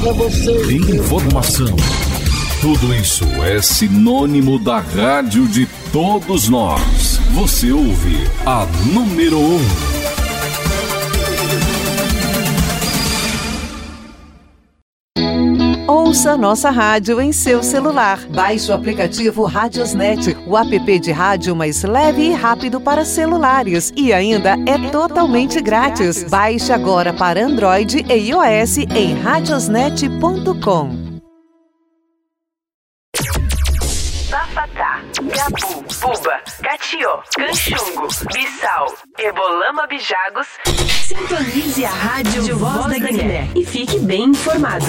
Informação. Tudo isso é sinônimo da rádio de todos nós. Você ouve a número 1. Ouça nossa rádio em seu celular. Baixe o aplicativo Radiosnet, o app de rádio mais leve e rápido para celulares. E ainda é totalmente grátis. Baixe agora para Android e iOS em radiosnet.com. Bafatá, Gabu, Buba, Catió, Canchungo, Bissau, Ebolama, Bijagos. Sintonize a rádio Voz da Guiné e fique bem informado.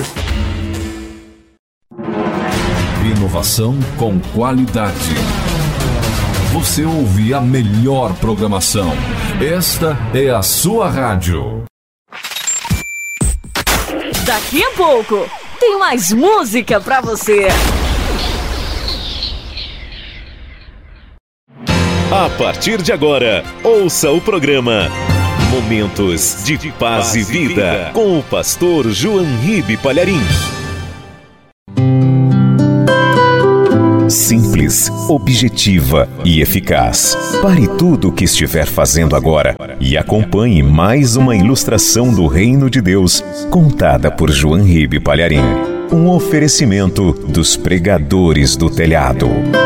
Inovação com qualidade. Você ouve a melhor programação. Esta é a sua rádio. Daqui a pouco tem mais música pra você. A partir de agora, ouça o programa Momentos de Paz e Vida com o pastor João Ribe Palharim. Simples, objetiva e eficaz. Pare tudo o que estiver fazendo agora e acompanhe mais uma ilustração do Reino de Deus, contada por João Ribe Palharim. Um oferecimento dos pregadores do telhado.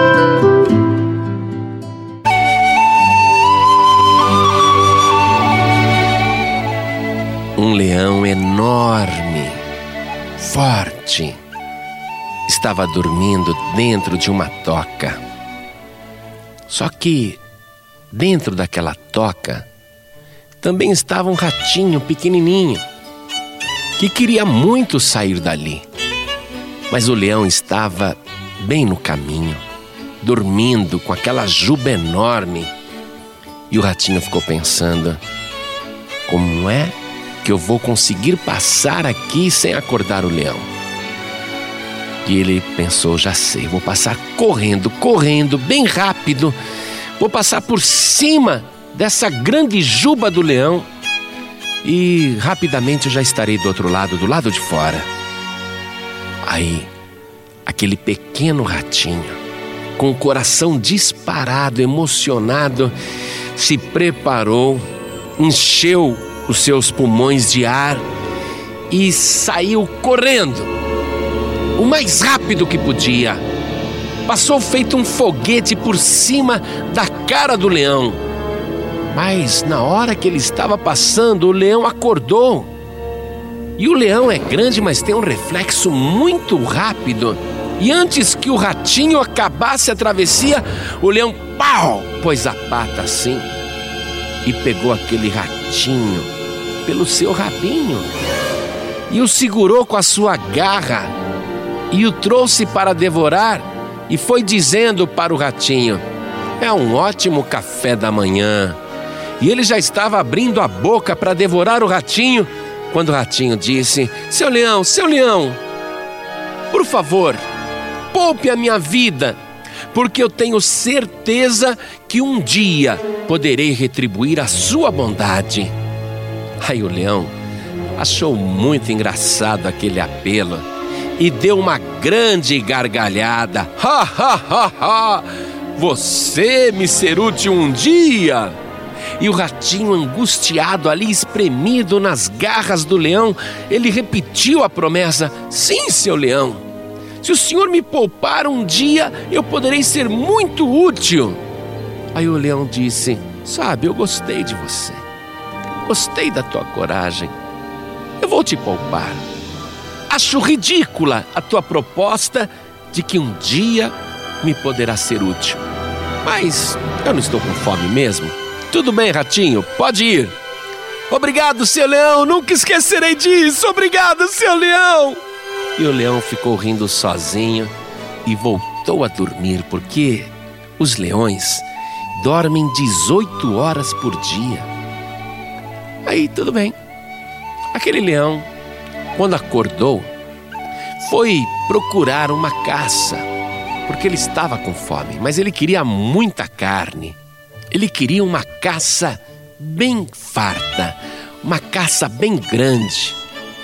Um leão enorme, forte, estava dormindo dentro de uma toca. Só que dentro daquela toca também estava um ratinho pequenininho que queria muito sair dali. Mas o leão estava bem no caminho, dormindo com aquela juba enorme. E o ratinho ficou pensando: como é que eu vou conseguir passar aqui sem acordar o leão? E ele pensou: já sei, vou passar correndo, bem rápido. Vou passar por cima dessa grande juba do leão e rapidamente eu já estarei do outro lado, do lado de fora. Aí, aquele pequeno ratinho, com o coração disparado, emocionado, se preparou, encheu os seus pulmões de ar e saiu correndo o mais rápido que podia. Passou feito um foguete por cima da cara do leão. Mas na hora que ele estava passando, o leão acordou. E o leão é grande, mas tem um reflexo muito rápido. E antes que o ratinho acabasse a travessia, o leão, pau, pôs a pata assim e pegou aquele ratinho pelo seu rabinho e o segurou com a sua garra e o trouxe para devorar e foi dizendo para o ratinho: é um ótimo café da manhã. E ele já estava abrindo a boca para devorar o ratinho, quando o ratinho disse: seu leão, por favor, poupe a minha vida, porque eu tenho certeza que um dia poderei retribuir a sua bondade. Aí o leão achou muito engraçado aquele apelo e deu uma grande gargalhada. Ha, ha, ha, ha! Você me ser útil um dia! E o ratinho, angustiado ali, espremido nas garras do leão, ele repetiu a promessa: sim, seu leão, se o senhor me poupar um dia, eu poderei ser muito útil. Aí o leão disse: sabe, eu gostei de você, gostei da tua coragem, eu vou te poupar. Acho ridícula a tua proposta de que um dia me poderá ser útil, mas eu não estou com fome mesmo. Tudo bem, ratinho, pode ir. Obrigado, seu leão, nunca esquecerei disso. Obrigado, seu leão. E o leão ficou rindo sozinho e voltou a dormir, porque os leões dormem 18 horas por dia. Aí tudo bem. Aquele leão, quando acordou, foi procurar uma caça, porque ele estava com fome, mas ele queria muita carne. Ele queria uma caça bem farta, uma caça bem grande.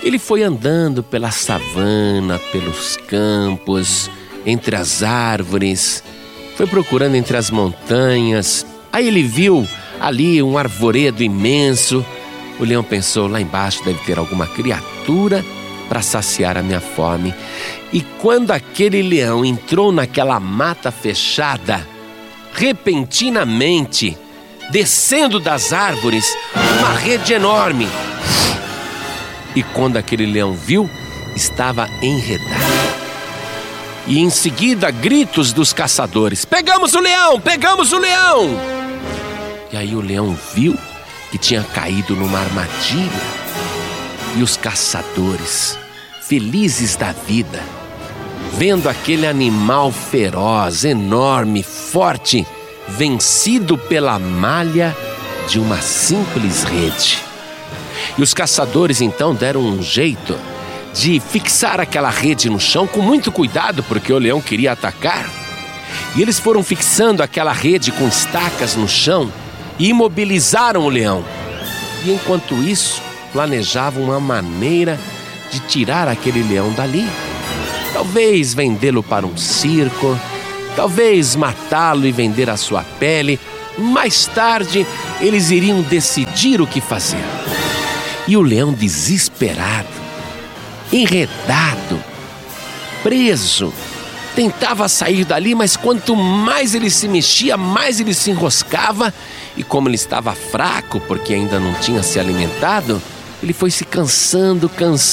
Ele foi andando pela savana, pelos campos, entre as árvores, foi procurando entre as montanhas. Aí ele viu ali um arvoredo imenso. O leão pensou, lá embaixo deve ter alguma criatura para saciar a minha fome. E quando aquele leão entrou naquela mata fechada, repentinamente, descendo das árvores, uma rede enorme. E quando aquele leão viu, estava enredado. E em seguida, gritos dos caçadores: pegamos o leão! Pegamos o leão! E aí o leão viu que tinha caído numa armadilha. E os caçadores, felizes da vida, vendo aquele animal feroz, enorme, forte, vencido pela malha de uma simples rede. E os caçadores então deram um jeito de fixar aquela rede no chão com muito cuidado, porque o leão queria atacar. E eles foram fixando aquela rede com estacas no chão e imobilizaram o leão. E enquanto isso, planejavam uma maneira de tirar aquele leão dali. Talvez vendê-lo para um circo, talvez matá-lo e vender a sua pele. Mais tarde, eles iriam decidir o que fazer. E o leão, desesperado, enredado, preso, tentava sair dali, mas quanto mais ele se mexia, mais ele se enroscava. E como ele estava fraco, porque ainda não tinha se alimentado, ele foi se cansando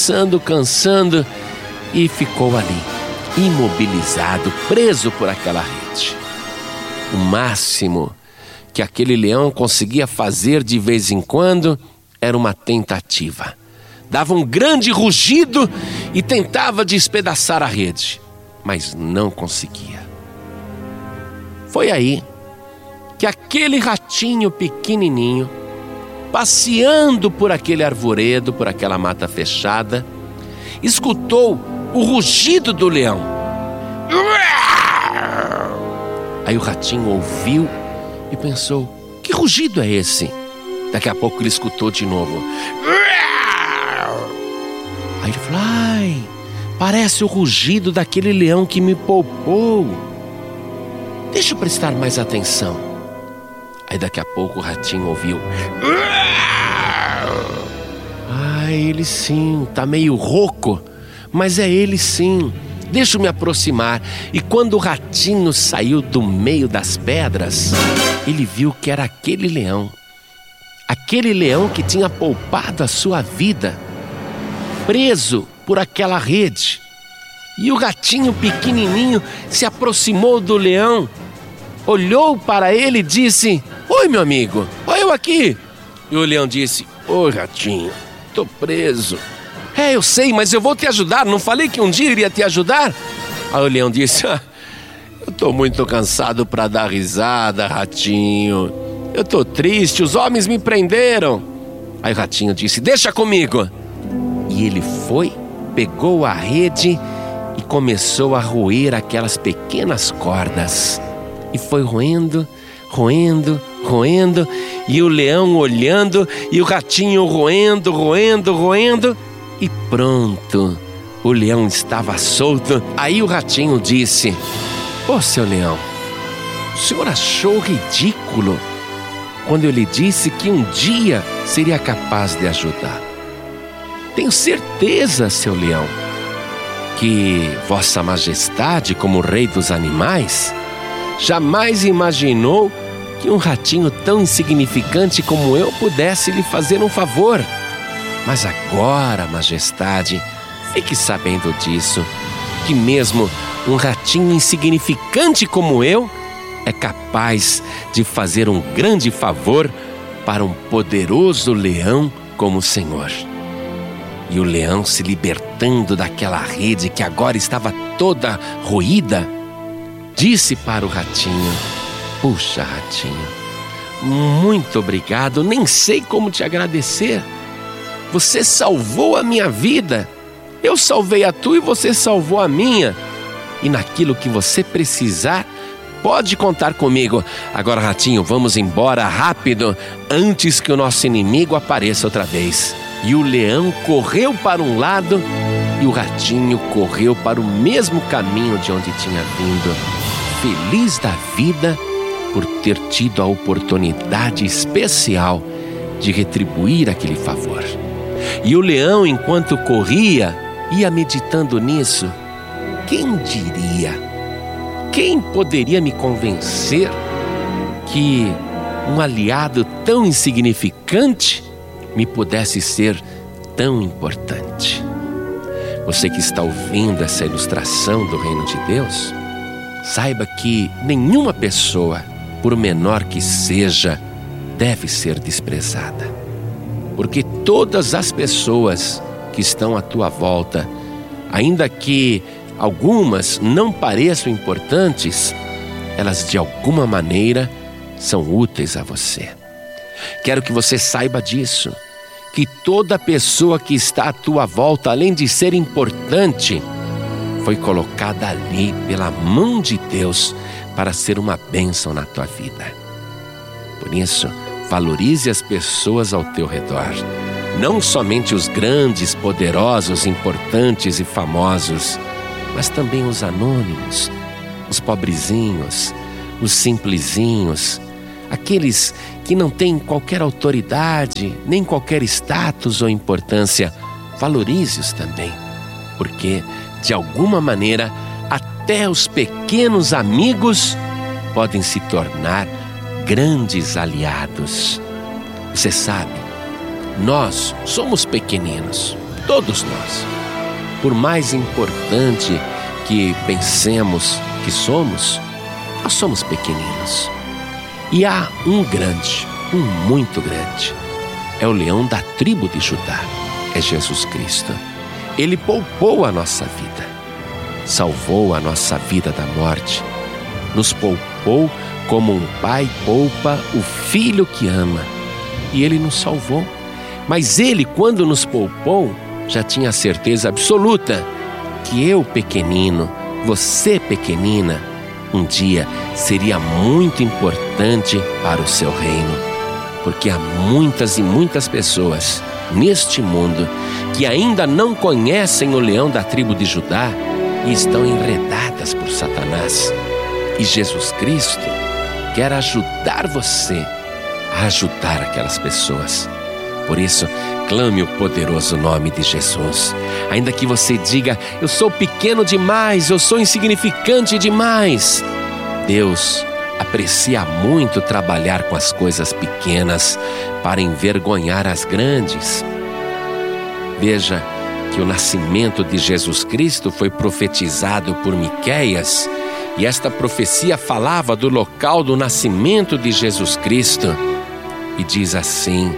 e ficou ali, imobilizado, preso por aquela rede. O máximo que aquele leão conseguia fazer de vez em quando era uma tentativa. Dava um grande rugido e tentava despedaçar a rede, mas não conseguia. Foi aí que aquele ratinho pequenininho, passeando por aquele arvoredo, por aquela mata fechada, escutou o rugido do leão. Aí o ratinho ouviu e pensou: que rugido é esse? Daqui a pouco ele escutou de novo. Aí ele falou: ai, parece o rugido daquele leão que me poupou. Deixa eu prestar mais atenção. Aí daqui a pouco o ratinho ouviu: ai, ele sim, tá meio rouco, mas é ele sim. Deixa eu me aproximar. E quando o ratinho saiu do meio das pedras, ele viu que era aquele leão. Aquele leão que tinha poupado a sua vida, preso por aquela rede. E o ratinho pequenininho se aproximou do leão, olhou para ele e disse: oi, meu amigo, olha eu aqui. E o leão disse: oi, ratinho, tô preso. É, eu sei, mas eu vou te ajudar. Não falei que um dia iria te ajudar? Aí o leão disse: eu tô muito cansado para dar risada, ratinho. Eu tô triste, os homens me prenderam. Aí o ratinho disse: deixa comigo. E ele foi, pegou a rede e começou a roer aquelas pequenas cordas. E foi roendo, e o leão olhando, e o ratinho roendo, e pronto, o leão estava solto. Aí o ratinho disse: ô, seu leão, o senhor achou ridículo quando eu lhe disse que um dia seria capaz de ajudar. Tenho certeza, seu leão, que Vossa Majestade, como rei dos animais, jamais imaginou que um ratinho tão insignificante como eu pudesse lhe fazer um favor. Mas agora, Majestade, fique sabendo disso, que mesmo um ratinho insignificante como eu é capaz de fazer um grande favor para um poderoso leão como o senhor. E o leão, se libertando daquela rede que agora estava toda roída, disse para o ratinho: puxa, ratinho, muito obrigado, nem sei como te agradecer. Você salvou a minha vida, eu salvei a tua e você salvou a minha. E naquilo que você precisar, pode contar comigo. Agora, ratinho, vamos embora rápido, antes que o nosso inimigo apareça outra vez. E o leão correu para um lado e o ratinho correu para o mesmo caminho de onde tinha vindo, feliz da vida por ter tido a oportunidade especial de retribuir aquele favor. E o leão, enquanto corria, ia meditando nisso. Quem diria? Quem poderia me convencer que um aliado tão insignificante me pudesse ser tão importante? Você que está ouvindo essa ilustração do reino de Deus, saiba que nenhuma pessoa, por menor que seja, deve ser desprezada. Porque todas as pessoas que estão à tua volta, ainda que algumas não pareçam importantes, elas de alguma maneira são úteis a você. Quero que você saiba disso, que toda pessoa que está à tua volta, além de ser importante, foi colocada ali pela mão de Deus para ser uma bênção na tua vida. Por isso, valorize as pessoas ao teu redor, não somente os grandes, poderosos, importantes e famosos, mas também os anônimos, os pobrezinhos, os simplesinhos, aqueles que não têm qualquer autoridade, nem qualquer status ou importância. Valorize-os também, porque, de alguma maneira, até os pequenos amigos podem se tornar grandes aliados. Você sabe, nós somos pequeninos, todos nós. Por mais importante que pensemos que somos, nós somos pequeninos. E há um grande, um muito grande. É o leão da tribo de Judá, é Jesus Cristo. Ele poupou a nossa vida, salvou a nossa vida da morte, nos poupou como um pai poupa o filho que ama. E Ele nos salvou. Mas Ele, quando nos poupou, já tinha certeza absoluta que eu, pequenino, você, pequenina, um dia seria muito importante para o seu reino. Porque há muitas e muitas pessoas neste mundo que ainda não conhecem o leão da tribo de Judá e estão enredadas por Satanás. E Jesus Cristo quer ajudar você a ajudar aquelas pessoas. Por isso, clame o poderoso nome de Jesus. Ainda que você diga, eu sou pequeno demais, eu sou insignificante demais. Deus aprecia muito trabalhar com as coisas pequenas para envergonhar as grandes. Veja que o nascimento de Jesus Cristo foi profetizado por Miqueias, e esta profecia falava do local do nascimento de Jesus Cristo. E diz assim: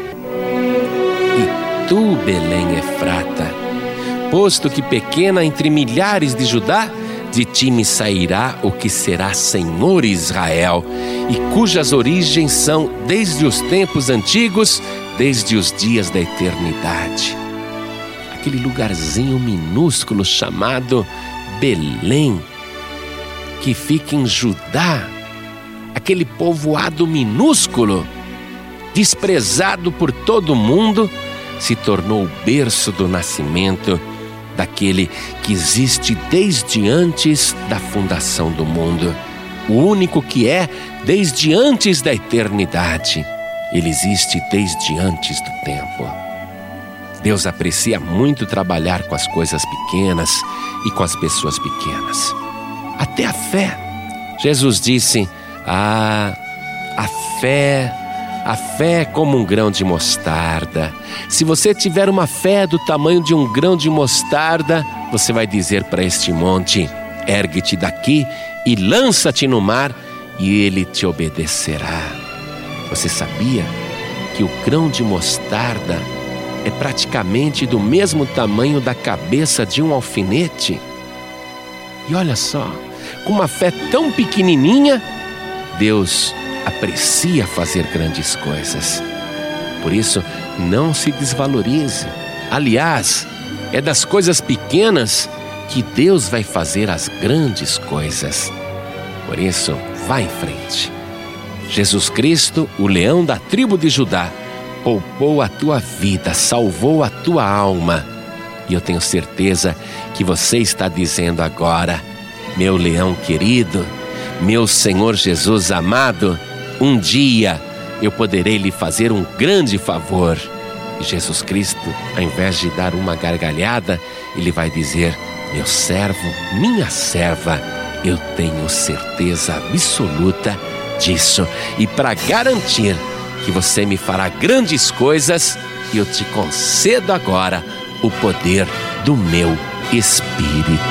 E tu, Belém Efrata, posto que pequena entre milhares de Judá, de ti me sairá o que será Senhor Israel, e cujas origens são desde os tempos antigos, desde os dias da eternidade. Aquele lugarzinho minúsculo chamado Belém, que fica em Judá, aquele povoado minúsculo, desprezado por todo mundo, se tornou o berço do nascimento daquele que existe desde antes da fundação do mundo, o único que é desde antes da eternidade. Ele existe desde antes do tempo. Deus aprecia muito trabalhar com as coisas pequenas e com as pessoas pequenas. Até a fé. Jesus disse, a fé é como um grão de mostarda. Se você tiver uma fé do tamanho de um grão de mostarda, você vai dizer para este monte, ergue-te daqui e lança-te no mar, e ele te obedecerá. Você sabia que o grão de mostarda é praticamente do mesmo tamanho da cabeça de um alfinete? E olha só, com uma fé tão pequenininha, Deus aprecia fazer grandes coisas. Por isso, não se desvalorize. Aliás, é das coisas pequenas que Deus vai fazer as grandes coisas. Por isso, vá em frente. Jesus Cristo, o leão da tribo de Judá, poupou a tua vida, salvou a tua alma. E eu tenho certeza que você está dizendo agora: meu leão querido, meu Senhor Jesus amado, um dia eu poderei lhe fazer um grande favor. E Jesus Cristo, ao invés de dar uma gargalhada, Ele vai dizer: meu servo, minha serva, eu tenho certeza absoluta disso. E para garantir que você me fará grandes coisas, eu te concedo agora o poder do meu Espírito